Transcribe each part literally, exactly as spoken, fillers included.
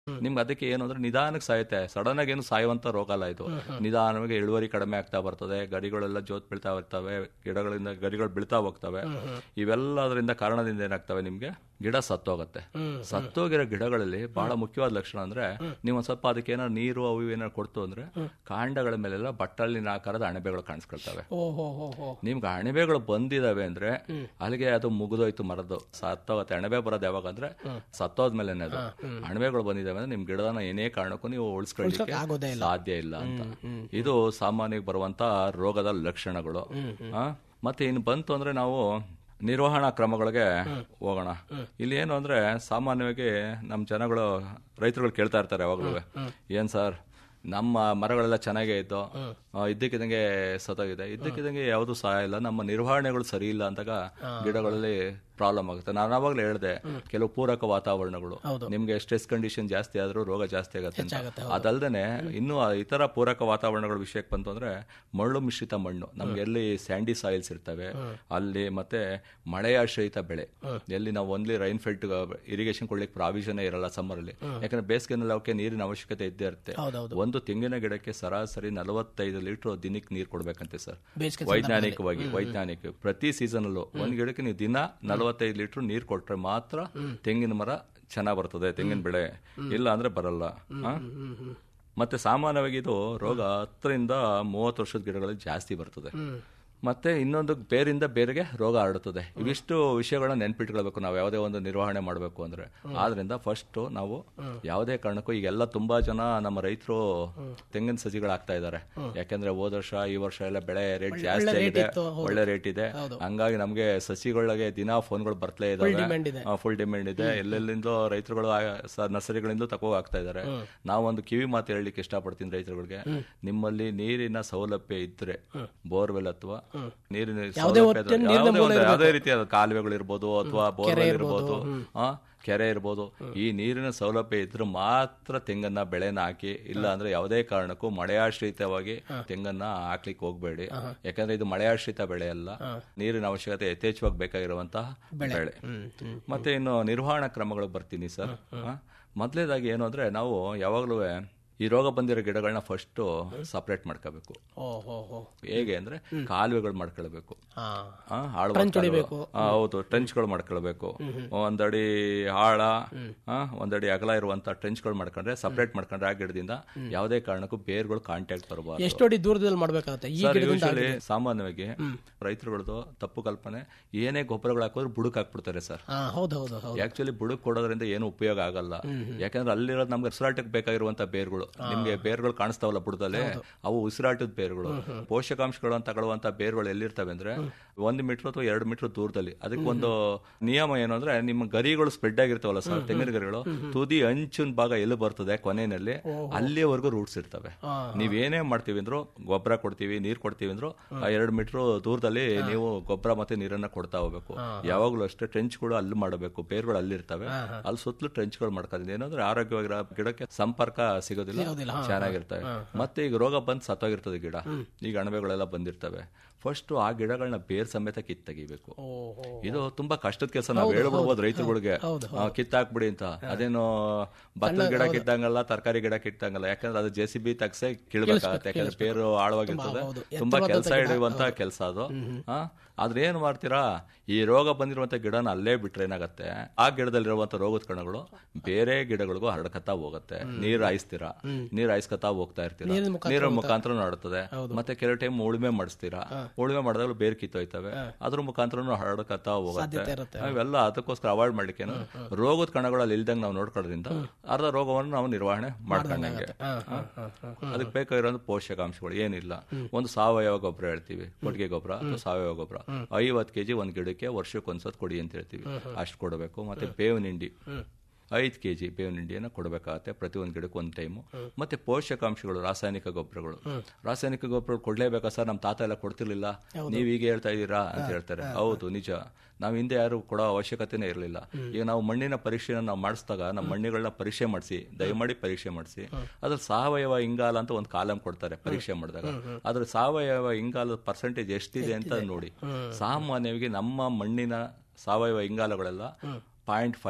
ನಿಮ್ಗೆ ಅದಕ್ಕೆ ಏನು ಅಂದ್ರೆ ನಿಧಾನಕ್ಕೆ ಸಾಯುತ್ತೆ. ಸಡನ್ ಆಗಿ ಏನು ಸಾಯುವಂತ ರೋಗ ಅಲ್ಲ ಇದು. ನಿಧಾನವಾಗಿ ಇಳುವರಿ ಕಡಿಮೆ ಆಗ್ತಾ ಬರ್ತದೆ, ಗರಿಗಳೆಲ್ಲ ಜೋತ್ ಬೀಳ್ತಾ ಬರ್ತವೆ, ಗಿಡಗಳಿಂದ ಗರಿಗಳು ಬೀಳ್ತಾ ಹೋಗ್ತವೆ. ಇವೆಲ್ಲದರಿಂದ ಕಾರಣದಿಂದ ಏನಾಗ್ತವೆ, ನಿಮ್ಗೆ ಗಿಡ ಸತ್ತೋಗುತ್ತೆ. ಸತ್ತೋಗಿರೋ ಗಿಡಗಳಲ್ಲಿ ಬಹಳ ಮುಖ್ಯವಾದ ಲಕ್ಷಣ ಅಂದ್ರೆ ನೀವು ಒಂದ್ ಸ್ವಲ್ಪ ಅದಕ್ಕೆ ಏನಾದ್ರು ನೀರು ಅವು ಏನಾದ್ರು ಕೊಡ್ತು ಅಂದ್ರೆ ಕಾಂಡಗಳ ಮೇಲೆಲ್ಲ ಬಟ್ಟಲಿನ ಆಕಾರದ ಅಣಬೆಗಳು ಕಾಣಿಸ್ಕೊಳ್ತವೆ. ನಿಮ್ಗೆ ಅಣಬೆಗಳು ಬಂದಿದಾವೆ ಅಂದ್ರೆ ಅಲ್ಲಿಗೆ ಅದು ಮುಗಿದೋಯ್ತು, ಮರದ್ದು ಸತ್ತೋಗುತ್ತೆ. ಅಣಬೆ ಬರೋದು ಯಾವಾಗ ಅಂದ್ರೆ ಸತ್ತೋದ್ಮೇಲೆನೆ. ಅದು ಅಣಬೆಗಳು ಬಂದಿದಾವೆ ಅಂದ್ರೆ ನಿಮ್ ಗಿಡನ ಏನೇ ಕಾರಣಕ್ಕೂ ನೀವು ಉಳಿಸ್ಕೊಳ್ಳಿಕ್ಕೆ ಸಾಧ್ಯ ಇಲ್ಲ ಅಂತ. ಇದು ಸಾಮಾನ್ಯವಾಗಿ ಬರುವಂತ ರೋಗದ ಲಕ್ಷಣಗಳು. ಮತ್ತೆ ಇನ್ನು ಬಂತು ಅಂದ್ರೆ ನಾವು ನಿರ್ವಹಣಾ ಕ್ರಮಗಳಿಗೆ ಹೋಗೋಣ. ಇಲ್ಲಿ ಏನು ಅಂದ್ರೆ ಸಾಮಾನ್ಯವಾಗಿ ನಮ್ಮ ಜನಗಳು ರೈತರುಗಳು ಕೇಳ್ತಾ ಇರ್ತಾರೆ ಯಾವಾಗಲೂ, ಏನ್ ಸರ್ ನಮ್ಮ ಮರಗಳೆಲ್ಲ ಚೆನ್ನಾಗೇ ಇತ್ತು, ಇದ್ದಕ್ಕಿದಂಗೆ ಸತ್ತೋಗಿದೆ, ಇದ್ದಕ್ಕಿದಂಗೆ ಯಾವುದು ಸಹಾಯ ಇಲ್ಲ, ನಮ್ಮ ನಿರ್ವಹಣೆಗಳು ಸರಿ ಇಲ್ಲ ಅಂತಾಗ ಗಿಡಗಳಲ್ಲಿ ಪ್ರಾಬ್ಲಮ್ ಆಗುತ್ತೆ. ನಾನು ಆವಾಗಲೇ ಹೇಳಿದೆ, ಕೆಲವು ಪೂರಕ ವಾತಾವರಣಗಳು, ನಿಮ್ಗೆ ಸ್ಟ್ರೆಸ್ ಕಂಡೀಷನ್ ಜಾಸ್ತಿ ಆದ್ರೂ ರೋಗ ಜಾಸ್ತಿ ಆಗುತ್ತೆ ಅಂತ. ಅದಲ್ದೇನೆ ಇನ್ನು ಇತರ ಪೂರಕ ವಾತಾವರಣಗಳ ವಿಷಯಕ್ಕೆ ಬಂತು ಅಂದ್ರೆ ಮರಳು ಮಿಶ್ರಿತ ಮಣ್ಣು, ನಮ್ಗೆ ಎಲ್ಲಿ ಸ್ಯಾಂಡಿ ಸಾಯಿಲ್ಸ್ ಇರ್ತವೆ ಅಲ್ಲಿ, ಮತ್ತೆ ಮಳೆಯಾಶ್ರಯಿತ ಬೆಳೆ ಎಲ್ಲಿ ನಾವು ಓನ್ಲಿ ರೈನ್ ಫೆಲ್ಟ್ ಇರಿಗೇಷನ್ ಕೊಡ್ಲಿಕ್ಕೆ ಪ್ರಾವಿಷನ್ ಇರಲ್ಲ ಸಮ್ಮರ್ ಅಲ್ಲಿ, ಯಾಕಂದ್ರೆ ಬೇಸಿಗೆನಲ್ಲಿ ಅವಕ್ಕೆ ನೀರಿನ ಅವಶ್ಯಕತೆ ಇದ್ದೇ ಇರುತ್ತೆ. ಒಂದು ತೆಂಗಿನ ಗಿಡಕ್ಕೆ ಸರಾಸರಿ ನಲವತ್ತೈದು ಲೀಟರ್ ದಿನಕ್ಕೆ ನೀರು ಕೊಡ್ಬೇಕಂತೆ ಸರ್, ವೈಜ್ಞಾನಿಕವಾಗಿ. ವೈಜ್ಞಾನಿಕ ಪ್ರತಿ ಸೀಸನ್ ಅಲ್ಲೂ ಒಂದ್ ಗಿಡಕ್ಕೆ ನೀವು ದಿನ ನಲವತ್ತೈದು ಲೀಟರ್ ನೀರು ಕೊಟ್ರೆ ಮಾತ್ರ ತೆಂಗಿನ ಮರ ಚೆನ್ನಾಗ್ ಬರ್ತದೆ, ತೆಂಗಿನ ಬೆಳೆ. ಇಲ್ಲ ಅಂದ್ರೆ ಬರಲ್ಲ. ಮತ್ತೆ ಸಾಮಾನ್ಯವಾಗಿ ಇದು ರೋಗ ಹತ್ತರಿಂದ ಮೂವತ್ತು ವರ್ಷದ ಗಿಡಗಳಲ್ಲಿ ಜಾಸ್ತಿ ಬರ್ತದೆ. ಮತ್ತೆ ಇನ್ನೊಂದು ಬೇರಿಂದ ಬೇರೆಗೆ ರೋಗ ಹರಡುತ್ತದೆ. ಇವಿಷ್ಟು ವಿಷಯಗಳನ್ನ ನೆನ್ಪಿಟ್ಕೊಳ್ಬೇಕು ನಾವು ಯಾವುದೇ ಒಂದು ನಿರ್ವಹಣೆ ಮಾಡಬೇಕು ಅಂದ್ರೆ. ಆದ್ರಿಂದ ಫಸ್ಟ್ ನಾವು ಯಾವುದೇ ಕಾರಣಕ್ಕೂ, ಈಗೆಲ್ಲ ತುಂಬಾ ಜನ ನಮ್ಮ ರೈತರು ತೆಂಗಿನ ಸಸಿಗಳು ಹಾಕ್ತಾ ಇದ್ದಾರೆ. ಯಾಕೆಂದ್ರೆ ಹೋದ ವರ್ಷ ಈ ವರ್ಷ ಎಲ್ಲ ಬೆಳೆ ರೇಟ್ ಜಾಸ್ತಿ ಆಗಿದೆ, ಒಳ್ಳೆ ರೇಟ್ ಇದೆ. ಹಂಗಾಗಿ ನಮ್ಗೆ ಸಸಿಗಳಿಗೆ ದಿನಾ ಫೋನ್ಗಳು ಬರ್ತಲೇ ಇದಾವೆ, ಫುಲ್ ಡಿಮ್ಯಾಂಡ್ ಇದೆ. ಎಲ್ಲೆಲ್ಲಿಂದೋ ರೈತರುಗಳು ನರ್ಸರಿಗಳಿಂದ ತಗೋ ಹಾಕ್ತಾ ಇದ್ದಾರೆ. ನಾವೊಂದು ಕಿವಿ ಮಾತು ಹೇಳಲಿಕ್ಕೆ ಇಷ್ಟಪಡ್ತೀನಿ ರೈತರುಗಳಿಗೆ, ನಿಮ್ಮಲ್ಲಿ ನೀರಿನ ಸೌಲಭ್ಯ ಇದ್ರೆ ಬೋರ್ವೆಲ್ ಅಥವಾ ನೀರಿನ ಯಾವುದೇ ರೀತಿಯಾದ ಕಾಲುವೆಗಳು ಇರ್ಬೋದು ಅಥವಾ ಬೋರ್ವೆಲ್ ಇರ್ಬೋದು, ಕೆರೆ ಇರ್ಬೋದು, ಈ ನೀರಿನ ಸೌಲಭ್ಯ ಇದ್ರೆ ಮಾತ್ರ ತೆಂಗನ್ನ ಬೆಳೆನ ಹಾಕಿ. ಇಲ್ಲ ಅಂದ್ರೆ ಯಾವುದೇ ಕಾರಣಕ್ಕೂ ಮಳೆಯಾಶ್ರಿತವಾಗಿ ತೆಂಗನ್ನ ಹಾಕ್ಲಿಕ್ಕೆ ಹೋಗ್ಬೇಡಿ. ಯಾಕಂದ್ರೆ ಇದು ಮಳೆಯಾಶ್ರಿತ ಬೆಳೆ ಅಲ್ಲ, ನೀರಿನ ಅವಶ್ಯಕತೆ ಯಥೇಚ್ಛವಾಗಿ ಬೇಕಾಗಿರುವಂತಹ ಬೆಳೆ. ಮತ್ತೆ ಇನ್ನು ನಿರ್ವಹಣಾ ಕ್ರಮಗಳು ಬರ್ತೀನಿ ಸರ್. ಮೊದಲೇದಾಗಿ ಏನು ಅಂದ್ರೆ ನಾವು ಯಾವಾಗ್ಲೂ ಈ ರೋಗ ಬಂದಿರೋ ಗಿಡಗಳನ್ನ ಫಸ್ಟ್ ಸಪರೇಟ್ ಮಾಡ್ಕೋಬೇಕು. ಹೇಗೆ ಅಂದ್ರೆ ಕಾಲುವೆಗಳು ಮಾಡ್ಕೊಳ್ಬೇಕು, ಹೌದು ಟ್ರೆಂಚ್ಗಳು ಮಾಡ್ಕೊಳ್ಬೇಕು. ಒಂದಡಿ ಆಳ ಒಂದಡಿ ಅಗಲ ಇರುವಂತ ಟ್ರೆಂಚ್ಗಳು ಮಾಡ್ಕೊಂಡ್ರೆ, ಸಪರೇಟ್ ಮಾಡ್ಕೊಂಡ್ರೆ ಆ ಗಿಡದಿಂದ ಯಾವುದೇ ಕಾರಣಕ್ಕೂ ಬೇರ್ಗಳು ಕಾಂಟ್ಯಾಕ್ಟ್ ಬರಬಾರ್ದು. ಎಷ್ಟು ಅಡಿ ದೂರದಲ್ಲಿ ಮಾಡ್ಬೇಕಾಗುತ್ತೆ? ಯೂಶಲಿ ಸಾಮಾನ್ಯವಾಗಿ ರೈತರುಗಳದ್ದು ತಪ್ಪು ಕಲ್ಪನೆ, ಏನೇ ಗೊಬ್ಬರಗಳು ಹಾಕಿದ್ರು ಬುಡಕ್ ಹಾಕ್ಬಿಡ್ತಾರೆ ಸರ್. ಆಕ್ಚುಲಿ ಬುಡಕ್ ಕೊಡೋದ್ರಿಂದ ಏನು ಉಪಯೋಗ ಆಗಲ್ಲ. ಯಾಕಂದ್ರೆ ಅಲ್ಲಿರೋದು ನಮ್ಗೆ ಉಸಿರಾಟಕ್ಕೆ ಬೇಕಾಗಿರುವಂತ ಬೇರ್ಗಳು, ನಿಮ್ಗೆ ಬೇರ್ಗಳು ಕಾಣಿಸ್ತಾವಲ್ಲ ಬುಡದಲ್ಲಿ, ಅವು ಉಸಿರಾಟದ ಬೇರ್ಗಳು. ಪೋಷಕಾಂಶಗಳನ್ನು ತಗೊಳ್ಳುವಂತ ಬೇರ್ಗಳು ಎಲ್ಲಿರ್ತವೆ ಅಂದ್ರೆ ಒಂದ್ ಮೀಟರ್ ಅಥವಾ ಎರಡು ಮೀಟರ್ ದೂರದಲ್ಲಿ. ಅದಕ್ಕೆ ಒಂದು ನಿಯಮ ಏನು ಅಂದ್ರೆ, ನಿಮ್ಮ ಗರಿಗಳು ಸ್ಪ್ರೆಡ್ ಆಗಿರ್ತಾವಲ್ಲ ಸರ್, ತೆಂಗಿನ ಗರಿಗಳು ತುದಿ ಅಂಚಿನ ಭಾಗ ಎಲ್ಲಿ ಬರ್ತದೆ ಕೊನೆಯಲ್ಲಿ, ಅಲ್ಲಿವರೆಗೂ ರೂಟ್ಸ್ ಇರ್ತವೆ. ನೀವೇನೇ ಮಾಡ್ತೀವಿ ಅಂದ್ರು, ಗೊಬ್ಬರ ಕೊಡ್ತೀವಿ, ನೀರ್ ಕೊಡ್ತೀವಿ ಅಂದ್ರು ಆ ಎರಡು ಮೀಟರ್ ದೂರದಲ್ಲಿ ನೀವು ಗೊಬ್ಬರ ಮತ್ತೆ ನೀರನ್ನ ಕೊಡ್ತಾ ಹೋಗ್ಬೇಕು. ಯಾವಾಗ್ಲೂ ಅಷ್ಟೇ ಟ್ರೆಂಚ್ಗಳು ಅಲ್ಲಿ ಮಾಡಬೇಕು, ಬೇರ್ಗಳು ಅಲ್ಲಿರ್ತವೆ, ಅಲ್ಲಿ ಸುತ್ತಲೂ ಟ್ರೆಂಚ್ಗಳು ಮಾಡ್ಕೊಂಡಿದೆ. ಏನಂದ್ರೆ ಆರೋಗ್ಯವಾಗಿರೋ ಗಿಡಕ್ಕೆ ಸಂಪರ್ಕ ಸಿಗೋದಿಲ್ಲ, ಚೆನ್ನಾಗಿರ್ತವೆ. ಮತ್ತೆ ಈಗ ರೋಗ ಬಂದ್ ಸತ್ತೋಗಿರ್ತದೆ ಗಿಡ, ಈಗ ಅಣಬೆಗಳೆಲ್ಲ ಬಂದಿರ್ತವೆ. ಫಸ್ಟ್ ಆ ಗಿಡಗಳನ್ನ ಬೇರ್ ಸಮೇತ ಕಿತ್ ತೆಗಿಬೇಕು. ಇದು ತುಂಬಾ ಕಷ್ಟದ ಕೆಲಸ. ನಾವು ಹೇಳ್ಬಿಡ್ಬೋದು ರೈತರುಗಳಿಗೆ ಕಿತ್ತಾಕ್ಬಿಡಿ ಅಂತ. ಅದೇನು ಭತ್ತದ ಗಿಡ ಕಿಟ್ಟಂಗಲ್ಲ, ತರಕಾರಿ ಗಿಡ ಕಿಟ್ಟಂಗಲ್ಲ. ಯಾಕಂದ್ರೆ ಅದು ಜೆ ಸಿ ಬಿ ತಗ್ಸೆ ಕೀಳ್ಬೇಕಾಗತ್ತೆ. ಯಾಕಂದ್ರೆ ಬೇರು ಆಳವಾಗಿರ್ತದೆ, ತುಂಬಾ ಕೆಲಸ ಹಿಡಿಯುವಂತ ಕೆಲಸ ಅದು. ಆದ್ರೆ ಏನ್ ಮಾಡ್ತೀರಾ, ಈ ರೋಗ ಬಂದಿರುವಂತ ಗಿಡನ ಅಲ್ಲೇ ಬಿಟ್ರೆ ಏನಾಗತ್ತೆ, ಆ ಗಿಡದಲ್ಲಿರುವಂತ ರೋಗದ ಕಣಗಳು ಬೇರೆ ಗಿಡಗಳಿಗೂ ಹರಡ್ಕತ್ತಾ ಹೋಗುತ್ತೆ. ನೀರ್ ಹಾಯಿಸ್ತೀರಾ, ನೀರ್ ಹಾಯಿಸ್ಕತ್ತಾ ಹೋಗ್ತಾ ಇರ್ತೀರಾ, ನೀರಿನ ಮುಖಾಂತರ ನಡುತ್ತದೆ. ಮತ್ತೆ ಕೆಲವು ಟೈಮ್ ಉಳುಮೆ ಮಾಡಿಸ್ತೀರಾ, ಉಳುಮೆ ಮಾಡಿದಾಗ ಬೇರೆ ಕಿತ್ತೋಯ್ತವೆ, ಅದ್ರ ಮುಖಾಂತರ ಹರಡ್ಕತ್ತಾ ಹೋಗುತ್ತೆ. ಇವೆಲ್ಲ ಅದಕ್ಕೋಸ್ಕರ ಅವಾಯ್ಡ್ ಮಾಡ್ಲಿಕ್ಕೆ ರೋಗದ ಕಣಗಳಲ್ಲಿ ಇಲ್ದಂಗೆ ನಾವು ನೋಡ್ಕೊಳ್ಳೋದ್ರಿಂದ ಅರ್ಧ ರೋಗವನ್ನು ನಾವು ನಿರ್ವಹಣೆ ಮಾಡ್ಕೊಂಡಂಗೆ. ಅದಕ್ಕೆ ಬೇಕಾಗಿರೋ ಪೋಷಕಾಂಶಗಳು ಏನಿಲ್ಲ, ಒಂದು ಸಾವಯವ ಗೊಬ್ಬರ ಹೇಳ್ತೀವಿ, ಕೊಟ್ಟಿಗೆ ಗೊಬ್ಬರ ಅಥವಾ ಸಾವಯವ ಗೊಬ್ಬರ ಐವತ್ತು ಕೆಜಿ ಒಂದ್ ಗಿಡಕ್ಕೆ ವರ್ಷಕ್ಕೊಂದ್ಸತ್ ಕೊಡಿ ಅಂತ ಹೇಳ್ತೀವಿ, ಅಷ್ಟು ಕೊಡಬೇಕು. ಮತ್ತೆ ಬೇವಿನ ಹಿಂಡಿ ಐದು ಕೆಜಿ ಬೇವಿನ ಹಿಂಡಿಯನ್ನು ಕೊಡಬೇಕಾಗತ್ತೆ ಪ್ರತಿ ಒಂದು ಗಿಡಕ್ಕೆ ಒಂದು ಟೈಮು. ಮತ್ತೆ ಪೋಷಕಾಂಶಗಳು, ರಾಸಾಯನಿಕ ಗೊಬ್ಬರಗಳು, ರಾಸಾಯನಿಕ ಗೊಬ್ಬರಗಳು ಕೊಡ್ಲೇಬೇಕಾ ಸರ್, ನಮ್ಮ ತಾತ ಎಲ್ಲ ಕೊಡ್ತಿರ್ಲಿಲ್ಲ, ನೀವ್ ಈಗ ಹೇಳ್ತಾ ಇದ್ದೀರಾ ಅಂತ ಹೇಳ್ತಾರೆ. ಹೌದು, ನಿಜ. ನಾವು ಹಿಂದೆ ಯಾರು ಕೊಡೋ ಅವಶ್ಯಕತೆನೇ ಇರಲಿಲ್ಲ. ಈಗ ನಾವು ಮಣ್ಣಿನ ಪರೀಕ್ಷೆನ ನಾವು ಮಾಡಿಸಿದಾಗ ನಮ್ಮ ಮಣ್ಣುಗಳನ್ನ ಪರೀಕ್ಷೆ ಮಾಡಿಸಿ, ದಯಮಾಡಿ ಪರೀಕ್ಷೆ ಮಾಡಿಸಿ, ಅದ್ರ ಸಾವಯವ ಇಂಗಾಲ ಅಂತ ಒಂದು ಕಾಲಮ್ ಕೊಡ್ತಾರೆ ಪರೀಕ್ಷೆ ಮಾಡಿದಾಗ. ಅದ್ರ ಸಾವಯವ ಇಂಗಾಲದ ಪರ್ಸೆಂಟೇಜ್ ಎಷ್ಟಿದೆ ಅಂತ ನೋಡಿ. ಸಾಮಾನ್ಯವಾಗಿ ನಮ್ಮ ಮಣ್ಣಿನ ಸಾವಯವ ಇಂಗಾಲಗಳೆಲ್ಲ ಪಾಯಿಂಟ್ ಫೈವ್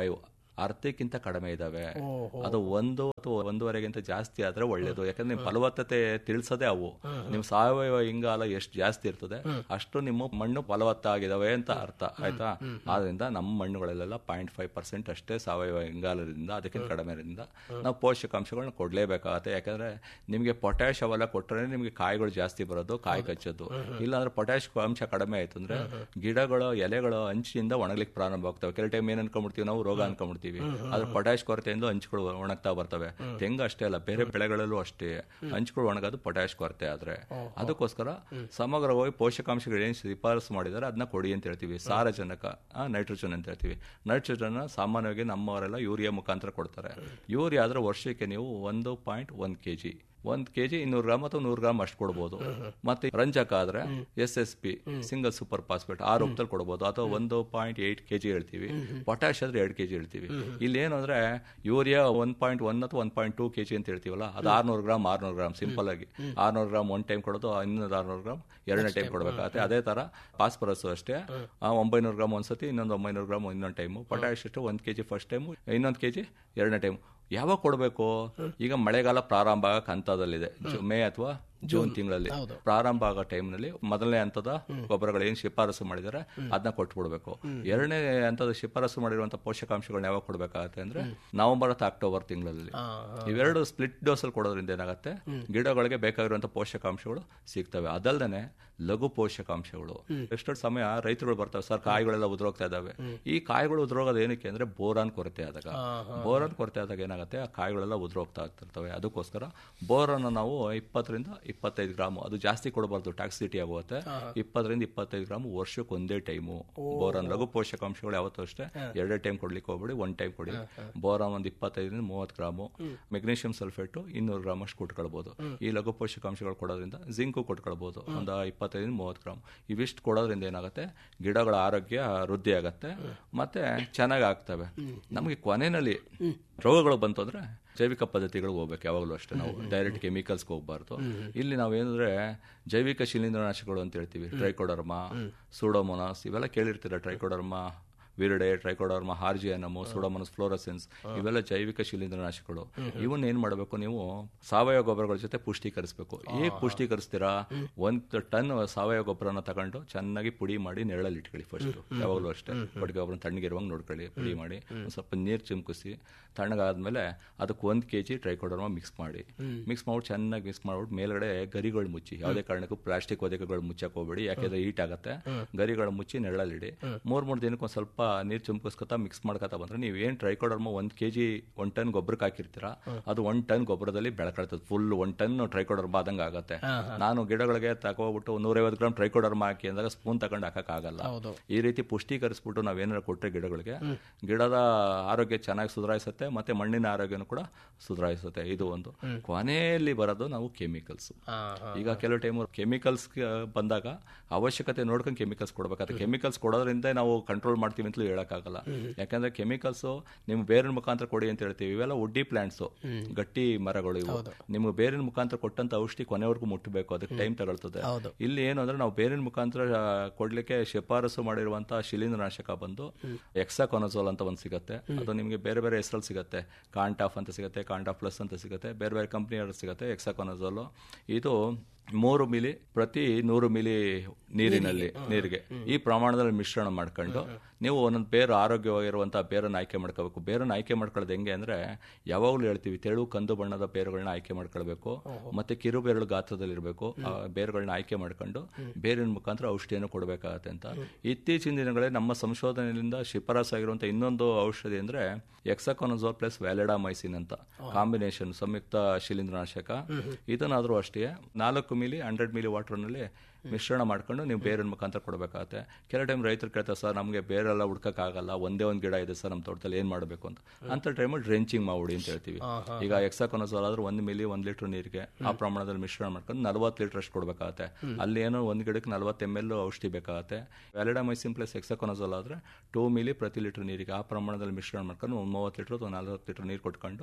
ಅರ್ಧಕ್ಕಿಂತ ಕಡಿಮೆ ಇದಾವೆ. ಅದು ಒಂದು ಅಥವಾ ಒಂದೂವರೆಗಿಂತ ಜಾಸ್ತಿ ಆದ್ರೆ ಒಳ್ಳೇದು. ಯಾಕಂದ್ರೆ ನಿಮ್ ಫಲವತ್ತತೆ ತಿಳಿಸದೆ ಅವು. ನೀವು ಸಾವಯವ ಇಂಗಾಲ ಎಷ್ಟು ಜಾಸ್ತಿ ಇರ್ತದೆ ಅಷ್ಟು ನಿಮ್ಮ ಮಣ್ಣು ಫಲವತ್ತಾಗಿದಾವೆ ಅಂತ ಅರ್ಥ ಆಯ್ತಾ. ಆದ್ರಿಂದ ನಮ್ಮ ಮಣ್ಣುಗಳಲ್ಲೆಲ್ಲ ಪಾಯಿಂಟ್ ಫೈವ್ ಪರ್ಸೆಂಟ್ ಅಷ್ಟೇ ಸಾವಯವ ಇಂಗಾಲದಿಂದ, ಅದಕ್ಕಿಂತ ಕಡಿಮೆ ಇರೋದ್ರಿಂದ ನಾವು ಪೋಷಕಾಂಶಗಳನ್ನ ಕೊಡ್ಲೇಬೇಕಾಗತ್ತೆ. ಯಾಕಂದ್ರೆ ನಿಮ್ಗೆ ಪೊಟ್ಯಾಶ್ ಅವೆಲ್ಲ ಕೊಟ್ಟರೆ ನಿಮ್ಗೆ ಕಾಯಿಗಳು ಜಾಸ್ತಿ ಬರೋದು, ಕಾಯಿ ಕಚ್ಚೋದು. ಇಲ್ಲಾಂದ್ರೆ ಪೊಟ್ಯಾಶ್ ಅಂಶ ಕಡಿಮೆ ಆಯ್ತು ಅಂದ್ರೆ ಗಿಡಗಳು ಎಲೆಗಳು ಅಂಚಿನಿಂದ ಒಣಗ್ಲಿಕ್ಕೆ ಪ್ರಾರಂಭ ಆಗ್ತವೆ. ಕೆಲವು ಟೈಮ್ ಏನ್ ಅನ್ಕೊಂಡ್ಬಿಡ್ತೀವಿ ನಾವು, ರೋಗ ಅನ್ಕೊಂಡ್ಬಿಡ್ತೀವಿ. ಆದ್ರೆ ಪೊಟ್ಯಾಶ್ ಕೊರತೆಯಿಂದ ಹಂಚುಗಳು ಒಣಗ್ತಾ ಬರ್ತವೆ. ತೆಂಗು ಅಷ್ಟೇ ಅಲ್ಲ, ಬೇರೆ ಬೆಳೆಗಳಲ್ಲೂ ಅಷ್ಟೇ ಹಂಚುಗಳು ಒಣಗೋದು ಪೊಟ್ಯಾಶ್ ಕೊರತೆ ಆದ್ರೆ. ಅದಕ್ಕೋಸ್ಕರ ಸಮಗ್ರವಾಗಿ ಪೋಷಕಾಂಶಗಳು ಏನ್ ಶಿಫಾರಸು ಮಾಡಿದಾರೆ ಅದನ್ನ ಕೊಡಿ ಅಂತ ಹೇಳ್ತೀವಿ. ಸಾರಜನಕ, ನೈಟ್ರೋಜನ್ ಅಂತ ಹೇಳ್ತೀವಿ. ನೈಟ್ರೋಜನ್ ಸಾಮಾನ್ಯವಾಗಿ ನಮ್ಮವರೆಲ್ಲ ಯೂರಿಯಾ ಮುಖಾಂತರ ಕೊಡ್ತಾರೆ. ಯೂರಿಯಾ ಆದ್ರೆ ವರ್ಷಕ್ಕೆ ನೀವು ಒಂದು ಪಾಯಿಂಟ್ ಒಂದ್ ಕೆಜಿ ಒಂದ್ ಕೆಜಿ ಇನ್ನೂರು ಗ್ರಾಮ್ ಅಥವಾ ನೂರು ಗ್ರಾಮ್ ಅಷ್ಟು ಕೊಡಬಹುದು. ಮತ್ತೆ ರಂಜಕ ಆದ್ರೆ S S P single super phosphate ಆ ರೂಪದಲ್ಲಿ ಕೊಡಬಹುದು, ಅಥವಾ ಒಂದು ಪಾಯಿಂಟ್ ಏಟ್ ಕೆಜಿ ಹೇಳ್ತೀವಿ. ಪೊಟ್ಯಾಶ್ ಆದ್ರೆ ಎರಡು ಕೆಜಿ ಹೇಳ್ತೀವಿ. ಇಲ್ಲಿ ಏನು ಅಂದ್ರೆ ಯೂರಿಯಾ ಒನ್ ಪಾಯಿಂಟ್ ಒನ್ ಅಥವಾ ಒನ್ ಪಾಯಿಂಟ್ ಟೂ ಕೆಜಿ ಅಂತ ಹೇಳ್ತೀವಲ್ಲ, ಅದು ಆರ್ನೂರು ಗ್ರಾಮ್ ಆರ್ನೂರು ಗ್ರಾಮ್ ಸಿಂಪಲ್ ಆಗಿ ಆರ್ನೂರು ಗ್ರಾಮ್ ಒನ್ ಟೈಮ್ ಕೊಡೋದು, ಇನ್ನೊಂದು ಆರ್ನೂರು ಗ್ರಾಮ್ ಎರಡನೇ ಟೈಮ್ ಕೊಡಬೇಕಾಗತ್ತೆ. ಅದೇ ತರ ಫಾಸ್ಫರಸ್ ಅಷ್ಟೇ ಒಂಬೈನೂರು ಗ್ರಾಮ್ ಒಂದ್ಸತಿ, ಇನ್ನೊಂದು ಒಂಬೈನೂರು ಗ್ರಾಮ್ ಇನ್ನೊಂದು ಟೈಮು. ಪೊಟ್ಯಾಶ್ ಅಷ್ಟೇ ಒಂದ್ ಕೆಜಿ ಫಸ್ಟ್ ಟೈಮು, ಇನ್ನೊಂದು ಕೆಜಿ ಎರಡನೇ ಟೈಮ್. ಯಾವಾಗ ಕೊಡಬೇಕು? ಈಗ ಮಳೆಗಾಲ ಪ್ರಾರಂಭ ಆಗಕ್ ಹಂತದಲ್ಲಿದೆ, ಮೇ ಅಥವಾ ಜೂನ್ ತಿಂಗಳಲ್ಲಿ ಪ್ರಾರಂಭ ಆಗೋ ಟೈಮ್ ನಲ್ಲಿ ಮೊದಲನೇ ಹಂತದ ಗೊಬ್ಬರಗಳು ಏನ್ ಶಿಫಾರಸು ಮಾಡಿದಾರೆ ಅದನ್ನ ಕೊಟ್ಬಿಡ್ಬೇಕು. ಎರಡನೇ ಹಂತದ ಶಿಫಾರಸು ಮಾಡಿರುವಂತ ಪೋಷಕಾಂಶಗಳನ್ನ ಯಾವಾಗ ಕೊಡ್ಬೇಕಾಗತ್ತೆ ಅಂದ್ರೆ ನವೆಂಬರ್ ಅಥವಾ ಅಕ್ಟೋಬರ್ ತಿಂಗಳಲ್ಲಿ. ಇವೆರಡು ಸ್ಪ್ಲಿಟ್ ಡೋಸ್ ಅಲ್ಲಿ ಕೊಡೋದ್ರಿಂದ ಏನಾಗುತ್ತೆ, ಗಿಡಗಳಿಗೆ ಬೇಕಾಗಿರುವಂತ ಪೋಷಕಾಂಶಗಳು ಸಿಗ್ತವೆ. ಅದಲ್ದೇನೆ ಲಘು ಪೋಷಕಾಂಶಗಳು. ಎಷ್ಟೋ ಸಮಯ ರೈತರುಗಳು ಬರ್ತಾವೆ, ಸರ್ ಕಾಯಿಗಳೆಲ್ಲ ಉದುರೋಗ್ತಾ ಇದಾವೆ. ಈ ಕಾಯಿಗಳು ಉದುರೋಗೋದು ಏನಕ್ಕೆ ಅಂದ್ರೆ ಬೋರಾನ್ ಕೊರತೆ ಆದಾಗ. ಬೋರಾನ್ ಕೊರತೆ ಆದಾಗ ಏನಾಗುತ್ತೆ, ಆ ಕಾಯಿಗಳೆಲ್ಲ ಉದುರೋಗ್ತಾ ಇರ್ತವೆ. ಅದಕ್ಕೋಸ್ಕರ ಬೋರನ್ ನಾವು ಇಪ್ಪತ್ತರಿಂದ ಇಪ್ಪತ್ತೈದು ಗ್ರಾಮ್, ಅದು ಜಾಸ್ತಿ ಕೊಡಬಾರ್ದು, ಟಾಕ್ಸಿಟಿ ಆಗುತ್ತೆ. ಇಪ್ಪತ್ತರಿಂದ ಇಪ್ಪತ್ತೈದು ಗ್ರಾಮ್ ವರ್ಷಕ್ಕೆ ಒಂದೇ ಟೈಮು ಬೋರಾನ್. ಲಘು ಪೋಷಕಾಂಶಗಳು ಯಾವತ್ತೂ ಅಷ್ಟೇ ಎರಡೇ ಟೈಮ್ ಕೊಡ್ಲಿಕ್ಕೆ ಹೋಗ್ಬೇಡಿ, ಒನ್ ಟೈಮ್ ಕೊಡಿ. ಬೋರಾನ್ ಒಂದು ಇಪ್ಪತ್ತೈದರಿಂದ ಮೂವತ್ತು ಗ್ರಾಮು, ಮೆಗ್ನೀಷಿಯಂ ಸಲ್ಫೇಟ್ ಇನ್ನೂರು ಗ್ರಾಮ್ ಅಷ್ಟು ಕೊಟ್ಕೊಳ್ಬಹುದು. ಈ ಲಘು ಪೋಷಕಾಂಶಗಳು ಕೊಡೋದ್ರಿಂದ ಜಿಂಕು ಕೊಟ್ಕೊಳ್ಬಹುದು ಒಂದು ಇಪ್ಪತ್ತೈದರಿಂದ ಮೂವತ್ತು ಗ್ರಾಮ್. ಇವಿಷ್ಟು ಕೊಡೋದ್ರಿಂದ ಏನಾಗುತ್ತೆ, ಗಿಡಗಳ ಆರೋಗ್ಯ ವೃದ್ಧಿ ಆಗತ್ತೆ, ಮತ್ತೆ ಚೆನ್ನಾಗಿ ಆಗ್ತವೆ. ನಮಗೆ ಕೊನೆಯಲ್ಲಿ ರೋಗಗಳು ಬಂತು ಅಂದ್ರೆ ಜೈವಿಕ ಪದ್ಧತಿಗಳಿಗೆ ಹೋಗ್ಬೇಕು ಯಾವಾಗಲೂ ಅಷ್ಟೇ. ನಾವು ಡೈರೆಕ್ಟ್ ಕೆಮಿಕಲ್ಸ್ಗೆ ಹೋಗ್ಬಾರ್ದು. ಇಲ್ಲಿ ನಾವೇನಂದ್ರೆ ಜೈವಿಕ ಶಿಲೀಂಧ್ರನಾಶಕಗಳು ಅಂತ ಹೇಳ್ತೀವಿ. ಟ್ರೈಕೋಡರ್ಮಾ, ಸೂಡೋಮೋನಾಸ್ ಇವೆಲ್ಲ ಕೇಳಿರ್ತೀರ. Trichoderma viride, trichoderma ಹಾರ್ಜಿಯಾನಮು, Pseudomonas fluorescens ಇವೆಲ್ಲ ಜೈವಿಕ ಶಿಲೀಂಧ್ರನಾಶಕಗಳು. ಇವನ್ನ ಏನ್ ಮಾಡಬೇಕು, ನೀವು ಸಾವಯವ ಗೊಬ್ಬರಗಳ ಜೊತೆ ಪುಷ್ಟೀಕರಿಸಬೇಕು. ಹೇಗೆ ಪುಷ್ಟೀಕರಿಸ್ತೀರಾ? ಒಂದ್ ಟನ್ ಸಾವಯವ ಗೊಬ್ಬರನ ತಗೊಂಡು ಚೆನ್ನಾಗಿ ಪುಡಿ ಮಾಡಿ ನೆರಳಲ್ಲಿ ಇಟ್ಕೊಳ್ಳಿ ಫಸ್ಟ್. ಯಾವಾಗಲೂ ಅಷ್ಟೇ ಪೊಡಿ ಗೊಬ್ಬರ ತಣ್ಣಗಿರುವಾಗ ನೋಡ್ಕೊಳ್ಳಿ. ಪುಡಿ ಮಾಡಿ ಸ್ವಲ್ಪ ನೀರು ಚಿಮ್ಕಿಸಿ ತಣ್ಣಗಾದ್ಮೇಲೆ ಅದಕ್ಕೆ ಒಂದ್ ಕೆಜಿ ಟ್ರೈಕೋಡರ್ಮಾ ಮಿಕ್ಸ್ ಮಾಡಿ ಮಿಕ್ಸ್ ಮಾಡ್ಬಿಟ್ಟು ಚೆನ್ನಾಗಿ ಮಿಕ್ಸ್ ಮಾಡ್ಬಿಟ್ಟು ಮೇಲ್ಗಡೆ ಗರಿಗಳು ಮುಚ್ಚಿ. ಯಾವುದೇ ಕಾರಣಕ್ಕೂ ಪ್ಲಾಸ್ಟಿಕ್ ಒದಕೆಗಳು ಮುಚ್ಚಕ್ ಹೋಗ್ಬೇಡಿ, ಯಾಕೆಂದ್ರೆ ಹೀಟ್ ಆಗುತ್ತೆ. ಗರಿಗಳು ಮುಚ್ಚಿ ನೆರಳಲ್ಲಿಡಿ. ಮೂರ್ ಮೂರ್ ದಿನಕ್ಕೆ ಒಂದ್ ಸ್ವಲ್ಪ ನೀರು ಚಿಮ್ಕಿಸ್ಕೊತಾ ಮಿಕ್ಸ್ ಮಾಡ್ಕೊತಾ ಬಂದ್ರೆ ನೀವು ಏನ್ ಟ್ರೈಕೋಡರ್ಮಾ ಒಂದ್ ಕೆಜಿ ಒನ್ ಟನ್ ಗೊಬ್ಬರಕ್ಕೆ ಹಾಕಿರ್ತೀರಾ ಅದು ಒನ್ ಟನ್ ಗೊಬ್ಬರದಲ್ಲಿ ಬೆಳಕಳ್ತದೆ. ಫುಲ್ ಒನ್ ಟನ್ ಟ್ರೈಕೋಡರ್ಮಾ ಆದಂಗೆ ಆಗತ್ತೆ. ನಾನು ಗಿಡಗಳಿಗೆ ತಗೋಬಿಟ್ಟು ನೂರೈವತ್ತು ಗ್ರಾಮ್ ಟ್ರೈಕೋಡರ್ಮಾ ಹಾಕಿ ಅಂದಾಗ ಸ್ಪೂನ್ ತಗೊಂಡು ಹಾಕಕ್ ಆಗಲ್ಲ. ಈ ರೀತಿ ಪುಷ್ಟೀಕರಿಸ್ಬಿಟ್ಟು ನಾವೇನಾರು ಕೊಟ್ಟರೆ ಗಿಡಗಳಿಗೆ ಗಿಡದ ಆರೋಗ್ಯ ಚೆನ್ನಾಗಿ ಸುಧಾರಿಸುತ್ತೆ, ಮತ್ತೆ ಮಣ್ಣಿನ ಆರೋಗ್ಯನೂ ಕೂಡ ಸುಧಾರಿಸುತ್ತೆ. ಇದು ಒಂದು. ಕೊನೆಯಲ್ಲಿ ಬರೋದು ನಾವು ಕೆಮಿಕಲ್ಸ್. ಈಗ ಕೆಲವು ಟೈಮ್ ಕೆಮಿಕಲ್ಸ್ ಬಂದಾಗ ಅವಶ್ಯಕತೆ ನೋಡ್ಕೊಂಡು ಕೆಮಿಕಲ್ಸ್ ಕೊಡ್ಬೇಕಾದ್ರೆ ಕೆಮಿಕಲ್ಸ್ ಕೊಡೋದ್ರಿಂದ ನಾವು ಕಂಟ್ರೋಲ್ ಮಾಡ್ತೀವಿ ಅಂತಲೂ ಹೇಳಕ್ಕಾಗಲ್ಲ. ಯಾಕಂದ್ರೆ ಕೆಮಿಕಲ್ಸ್ ನಿಮ್ಗೆ ಬೇರಿನ ಮುಖಾಂತರ ಕೊಡಿ ಅಂತ ಹೇಳ್ತೀವಿ. ಇವೆಲ್ಲ ವುಡ್ಡಿ ಪ್ಲಾಂಟ್ಸ್, ಗಟ್ಟಿ ಮರಗಳು ಇವು. ನಿಮ್ಗೆ ಬೇರಿನ ಮುಖಾಂತರ ಕೊಟ್ಟಂತ ಔಷಧಿ ಕೊನೆವರೆಗೂ ಮುಟ್ಟಬೇಕು, ಅದಕ್ಕೆ ಟೈಮ್ ತಗೊಳ್ತದೆ. ಇಲ್ಲಿ ಏನು ಅಂದ್ರೆ ನಾವು ಬೇರಿನ ಮುಖಾಂತರ ಕೊಡ್ಲಿಕ್ಕೆ ಶಿಫಾರಸು ಮಾಡಿರುವಂತಹ ಶಿಲೀಂಧ್ರನಾಶಕ ಬಂದು ಎಕ್ಸಾಕೊನಜೋಲ್ ಅಂತ ಒಂದು ಸಿಗುತ್ತೆ. ಅದು ನಿಮ್ಗೆ ಬೇರೆ ಬೇರೆ ಹೆಸರಲ್ಲಿ ಸಿಗುತ್ತೆ. ಕಾಂಟಾಫ್ ಅಂತ ಸಿಗುತ್ತೆ, ಕಾಂಟಾಫ್ ಪ್ಲಸ್ ಅಂತ ಸಿಗುತ್ತೆ, ಬೇರೆ ಬೇರೆ ಕಂಪ್ನಿಯವರು ಸಿಗುತ್ತೆ. ಎಕ್ಸಾಕೊನಜೋಲ್ ಇದು ಮೂರು ಮಿಲಿ ಪ್ರತಿ ನೂರು ಮಿಲಿ ನೀರಿನಲ್ಲಿ ನೀರಿಗೆ ಈ ಪ್ರಮಾಣದಲ್ಲಿ ಮಿಶ್ರಣ ಮಾಡ್ಕೊಂಡು ನೀವು ಒಂದೊಂದು ಬೇರು ಆರೋಗ್ಯವಾಗಿರುವಂತಹ ಬೇರನ್ನು ಆಯ್ಕೆ ಮಾಡ್ಕೋಬೇಕು. ಬೇರನ್ನು ಆಯ್ಕೆ ಮಾಡ್ಕೊಳ್ಳೋದು ಹೆಂಗೆ ಅಂದ್ರೆ ಯಾವಾಗಲೂ ಹೇಳ್ತೀವಿ, ತೆಳು ಕಂದು ಬಣ್ಣದ ಬೇರುಗಳನ್ನ ಆಯ್ಕೆ ಮಾಡ್ಕೊಳ್ಬೇಕು, ಮತ್ತೆ ಕಿರು ಬೇರುಗಳು ಗಾತ್ರದಲ್ಲಿ ಇರಬೇಕು. ಆ ಬೇರುಗಳನ್ನ ಆಯ್ಕೆ ಮಾಡ್ಕೊಂಡು ಬೇರಿನ ಮುಖಾಂತರ ಔಷಧಿಯನ್ನು ಕೊಡಬೇಕಾಗತ್ತೆ ಅಂತ. ಇತ್ತೀಚಿನ ದಿನಗಳಲ್ಲಿ ನಮ್ಮ ಸಂಶೋಧನೆಯಿಂದ ಶಿಫಾರಸು ಆಗಿರುವಂತಹ ಇನ್ನೊಂದು ಔಷಧಿ ಅಂದ್ರೆ ಎಕ್ಸಾಕೊನಜೋಲ್ ಪ್ಲಸ್ ವ್ಯಾಲಿಡಾಮೈಸಿನ್ ಅಂತ ಕಾಂಬಿನೇಷನ್ ಸಂಯುಕ್ತ ಶಿಲೀಂಧ್ರನಾಶಕ. ಇದನ್ನಾದ್ರೂ ಅಷ್ಟೇ ನಾಲ್ಕು ಮಿಲಿ ಹಂಡ್ರೆಡ್ ಮಿಲಿ ವಾಟರ್ ನಲ್ಲಿ ಮಿಶ್ರಣ ಮಾಡ್ಕೊಂಡು ನೀವು ಬೇರಿನ ಮುಖಾಂತರ ಕೊಡಬೇಕಾಗತ್ತೆ. ಕೆಲವು ಟೈಮ್ ರೈತರು ಕೇಳ್ತಾರೆ, ಸರ್ ನಮಗೆ ಬೇರೆಲ್ಲ ಹುಡ್ಕಕ್ಕಾಗಲ್ಲ, ಒಂದೇ ಒಂದು ಗಿಡ ಇದೆ ಸರ್ ನಮ್ಮ ತೋಟದಲ್ಲಿ, ಏನ್ ಮಾಡಬೇಕು ಅಂತ. ಅಂತ ಟೈಮಲ್ಲಿ ಡ್ರೆಂಚಿಂಗ್ ಮಾಡ್ಬಿಡಿ ಅಂತ ಹೇಳ್ತೀವಿ. ಈಗ ಎಕ್ಸಾಕೊನಜೋಲ್ ಆದ್ರೆ ಒಂದು ಮಿಲಿ ಒಂದ್ ಲೀಟರ್ ನೀರಿಗೆ ಆ ಪ್ರಮಾಣದಲ್ಲಿ ಮಿಶ್ರಣ ಮಾಡ್ಕೊಂಡು ನಲ್ವತ್ತು ಲೀಟರ್ ಅಷ್ಟು ಕೊಡಬೇಕಾಗತ್ತೆ. ಅಲ್ಲಿ ಏನೋ ಒಂದು ಗಿಡಕ್ಕೆ ನಲ್ವತ್ತು ಎಮ್ ಎಲ್ ಔಷಧಿ ಬೇಕಾಗತ್ತೆ. ವ್ಯಾಲಿಡಾಮೈಸಿನ್ ಪ್ಲಸ್ ಎಕ್ಸಾಕೊನಜೋಲ್ ಆದ್ರೆ ಟೂ ಮಿಲಿ ಪ್ರತಿ ಲೀಟರ್ ನೀರಿಗೆ ಆ ಪ್ರಮಾಣದಲ್ಲಿ ಮಿಶ್ರಣ ಮಾಡ್ಕೊಂಡು ಒಂದು ಮೂವತ್ತು ಲೀಟರ್ ಅಥವಾ ನಲ್ವತ್ತು ಲೀಟರ್ ನೀರು ಕೊಟ್ಕೊಂಡು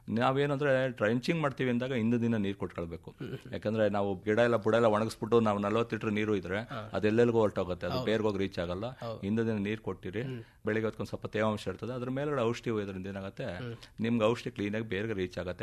ನಾವೇನಂದ್ರೆ ಟ್ರಂಚಿಂಗ್ ಮಾಡ್ತೀವಿ ಅಂದಾಗ ಹಿಂದಿನ ದಿನ ನೀರು ಕೊಟ್ಕೊಳ್ಬೇಕು. ಯಾಕಂದ್ರೆ ನಾವು ಗಿಡ ಎಲ್ಲ ಬುಡ ಎಲ್ಲ ಒಣಗಿಸ್ಬಿಟ್ಟು ನಾವು ನಲ್ವತ್ತು ಲೀಟರ್ ನೀರು ಇದ್ರೆ ಅದೆಲ್ಲೆಲ್ಗೂ ಹೊರಟೋಗುತ್ತೆ, ಅದು ಬೇರ್ಗೋಗಿ ರೀಚ್ ಆಗಲ್ಲ. ಹಿಂದಿನ ದಿನ ನೀರು ಕೊಟ್ಟಿರಿ, ಬೆಳಿಗ್ಗೆ ಹೊತ್ಕೊಂಡ್ ಸ್ವಲ್ಪ ತೇವಾಂಶ ಇರ್ತದೆ, ಅದ್ರ ಮೇಲ್ಗಡೆ ಔಷಧಿ ಹೋಯೋದ್ರಿಂದ ಏನಾಗುತ್ತೆ ನಿಮ್ಗೆ ಔಷಧಿ ಕ್ಲೀನಾಗಿ ಬೇರ್ಗೆ ರೀಚ್ ಆಗುತ್ತೆ.